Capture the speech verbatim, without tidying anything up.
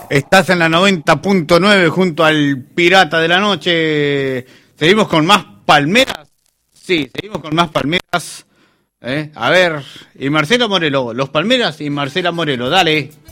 Estás en la noventa punto nueve junto al Pirata de la Noche. Seguimos con más palmeras. Sí, seguimos con más palmeras. ¿Eh? A ver, y Marcelo Morelo, los Palmeras y Marcela Morelo, dale.